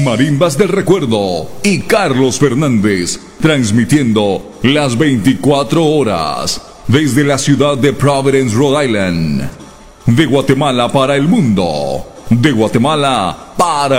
Marimbas del Recuerdo y Carlos Fernández, transmitiendo las 24 horas desde la ciudad de Providence, Rhode Island. De Guatemala para el mundo. De Guatemala para